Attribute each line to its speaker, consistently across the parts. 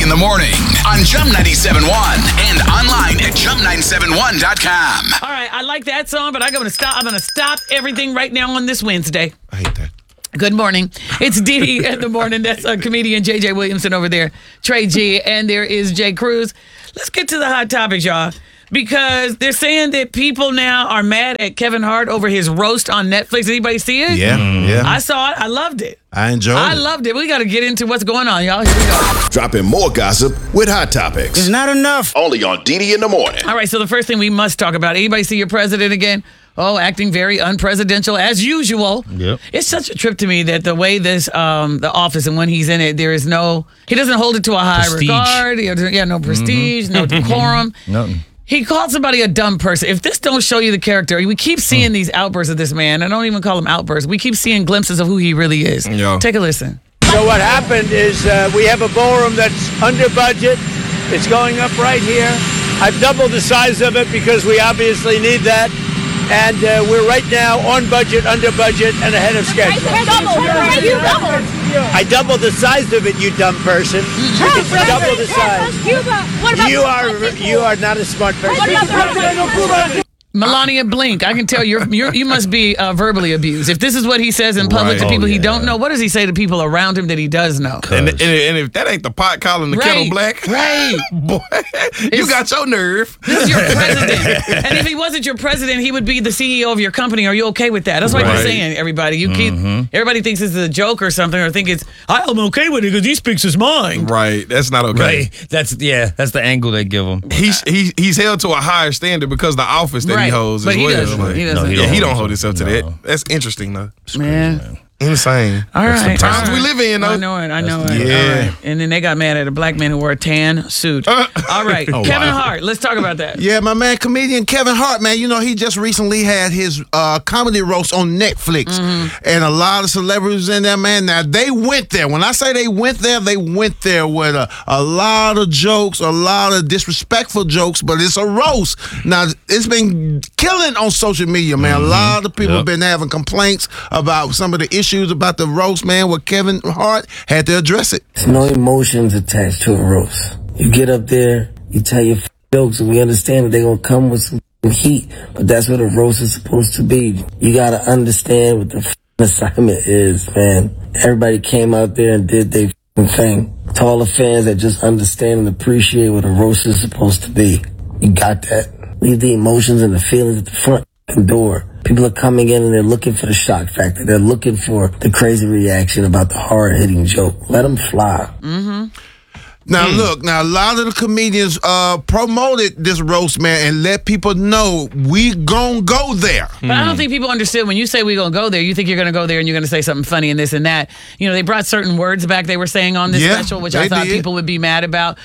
Speaker 1: in the morning on Jump 97.1 and online at jump971.com.
Speaker 2: All right, I like that song, but I'm going to stop everything right now on this Wednesday.
Speaker 3: I hate that.
Speaker 2: Good morning. It's Dee in the morning. That's comedian J.J. Williamson over there, Trey G, and there is Jay Cruz. Let's get to the hot topics, y'all, because they're saying that people now are mad at Kevin Hart over his roast on Netflix. Anybody see it?
Speaker 3: Yeah.
Speaker 2: I saw it. I loved it.
Speaker 3: I enjoyed it.
Speaker 2: I loved it. We got to get into what's going on, y'all. Here we go.
Speaker 4: Dropping more gossip with Hot Topics.
Speaker 5: It's not enough.
Speaker 4: Only on Didi in the morning.
Speaker 2: All right, so the first thing we must talk about, anybody see your president again? Oh, acting very unpresidential as usual.
Speaker 3: Yep.
Speaker 2: It's such a trip to me that the way this, the office and when he's in it, there is no, he doesn't hold it to a high
Speaker 5: Prestige.
Speaker 2: regard. No prestige, no decorum.
Speaker 5: Nothing.
Speaker 2: He called somebody a dumb person. If this don't show you the character, we keep seeing these outbursts of this man. I don't even call them outbursts. We keep seeing glimpses of who he really is.
Speaker 3: Yeah.
Speaker 2: Take a listen.
Speaker 6: So what happened is we have a ballroom that's under budget. It's going up right here. I've doubled the size of it because we obviously need that. And we're right now on budget, under budget, and ahead of schedule. I doubled the size of it, you dumb person. It's double the size. You are not a smart person.
Speaker 2: Melania Blink, I can tell you must be verbally abused. If this is what he says in public to
Speaker 3: Right.
Speaker 2: people he don't know, what does he say to people around him that he does know?
Speaker 3: And if that ain't the pot calling the kettle black,
Speaker 2: Right.
Speaker 3: boy, you got your nerve.
Speaker 2: This is your president. And if he wasn't your president, he would be the CEO of your company. Are you okay with that? That's what
Speaker 3: Right.
Speaker 2: you're saying, everybody. You keep everybody thinks it's a joke or something, or think it's I'm okay with it because he speaks his mind.
Speaker 3: Right, that's not okay.
Speaker 5: Right. That's the angle they give him.
Speaker 3: He's held to a higher standard because of the office that he
Speaker 2: Right.
Speaker 3: holds
Speaker 2: But
Speaker 3: as
Speaker 2: he
Speaker 3: well.
Speaker 2: doesn't.
Speaker 3: Like,
Speaker 2: He doesn't.
Speaker 3: Yeah, he don't hold
Speaker 5: himself
Speaker 3: himself to
Speaker 5: No.
Speaker 3: that. That's interesting though.
Speaker 2: Man.
Speaker 3: Insane.
Speaker 2: All right.
Speaker 3: times
Speaker 2: all
Speaker 3: we
Speaker 2: right.
Speaker 3: live in, though.
Speaker 2: I know it.
Speaker 3: Yeah.
Speaker 2: All right. And then they got mad at a black man who wore a tan suit. All right.
Speaker 3: Oh,
Speaker 2: Kevin
Speaker 3: wow.
Speaker 2: Hart. Let's talk about that.
Speaker 7: Yeah, my man, comedian Kevin Hart, man. You know, he just recently had his comedy roast on Netflix. And a lot of celebrities in there, man. Now, they went there. When I say they went there with a lot of jokes, a lot of disrespectful jokes, but it's a roast. Now, it's been killing on social media, man. A lot of people have been having complaints about some of the issues about the roast, man, where Kevin Hart had to address it.
Speaker 8: There's no emotions attached to a roast. You get up there, you tell your jokes, and we understand that they're going to come with some heat, but that's what a roast is supposed to be. You got to understand what the assignment is, man. Everybody came out there and did their thing. To all the fans that just understand and appreciate what a roast is supposed to be, you got that. Leave the emotions and the feelings at the front door. People are coming in and they're looking for the shock factor. They're looking for the crazy reaction about the hard-hitting joke. Let them fly.
Speaker 7: Now, look, a lot of the comedians promoted this roast, man, and let people know we gon' go there.
Speaker 2: But I don't think people understood when you say we're going to go there, you think you're going to go there and you're going to say something funny and this and that. You know, they brought certain words back they were saying on this
Speaker 7: Yeah,
Speaker 2: special, which
Speaker 7: they
Speaker 2: I thought
Speaker 7: did.
Speaker 2: people would be mad about.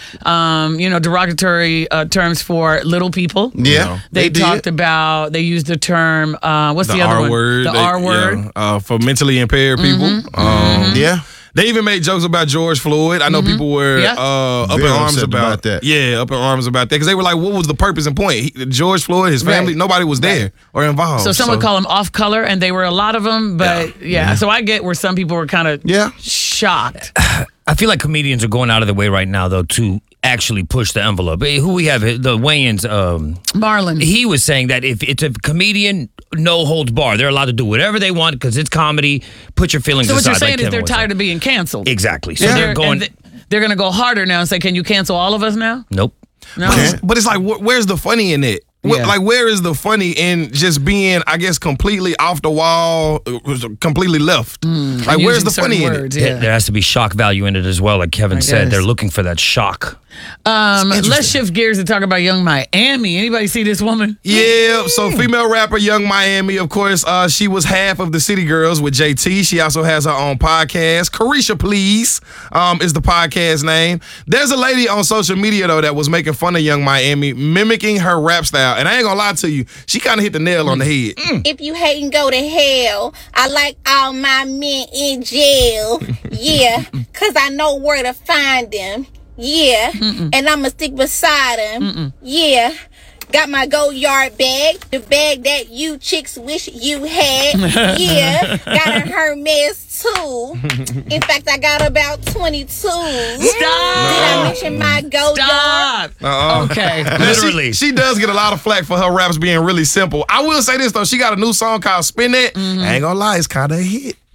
Speaker 2: Derogatory terms for little people.
Speaker 7: Yeah,
Speaker 2: They
Speaker 7: did.
Speaker 2: talked about, they used the term, what's the other
Speaker 3: R
Speaker 2: one?
Speaker 3: word.
Speaker 2: The R word.
Speaker 3: For mentally impaired people.
Speaker 7: Yeah.
Speaker 3: They even made jokes about George Floyd. I know people were
Speaker 2: Yeah.
Speaker 3: up in
Speaker 7: Very
Speaker 3: arms
Speaker 7: upset
Speaker 3: about
Speaker 7: about that.
Speaker 3: Yeah, up in arms about that because they were like, "What was the purpose and point?" George Floyd, his family,
Speaker 2: Right.
Speaker 3: nobody was there or involved.
Speaker 2: So some would call them off color, and they were a lot of them. But yeah. So I get where some people were kind of shocked.
Speaker 5: I feel like comedians are going out of their way right now, though, to actually push the envelope. Hey, who we have, the Wayans,
Speaker 2: Marlon.
Speaker 5: he was saying that if it's a comedian, no holds bar. They're allowed to do whatever they want because it's comedy. Put your feelings
Speaker 2: So what
Speaker 5: aside.
Speaker 2: you're saying
Speaker 5: like
Speaker 2: is
Speaker 5: Kevin
Speaker 2: they're
Speaker 5: was
Speaker 2: tired
Speaker 5: saying.
Speaker 2: of being canceled.
Speaker 5: Exactly. So
Speaker 2: And
Speaker 5: they're going,
Speaker 2: they're going to go harder now and say, can you cancel all of us now?
Speaker 5: nope.
Speaker 2: No.
Speaker 3: But it's like, where's the funny in it?
Speaker 2: Yeah.
Speaker 3: Like, where is the funny in just being, I guess, completely off the wall, completely left? Like, where's
Speaker 2: Using
Speaker 3: the funny
Speaker 2: certain
Speaker 3: in it?
Speaker 2: words,
Speaker 5: There
Speaker 2: yeah.
Speaker 5: has to be shock value in it as well, like Kevin
Speaker 2: I
Speaker 5: said.
Speaker 2: guess.
Speaker 5: They're looking for that shock.
Speaker 2: Let's shift gears and talk about Young Miami. Anybody see this woman?
Speaker 3: Yeah, so female rapper Young Miami, of course, she was half of the City Girls with JT. She also has her own podcast. Carisha Please is the podcast name. There's a lady on social media, though, that was making fun of Young Miami, mimicking her rap style. And I ain't gonna lie to you, she kind of hit the nail on the head.
Speaker 9: If you hate and go to hell, I like all my men in jail. Yeah, because I know where to find them. Yeah, and I'ma stick beside them. Yeah, Got my Go-Yard bag, the bag that you chicks wish you had. Yeah, got a Hermes too. In fact, I got about 22.
Speaker 2: Stop.
Speaker 9: Did I mention my Go-Yard?
Speaker 2: Stop. Okay.
Speaker 5: Literally.
Speaker 3: She does get a lot of flack for her raps being really simple. I will say this though, she got a new song called Spin That. I ain't gonna lie, it's kind of a hit.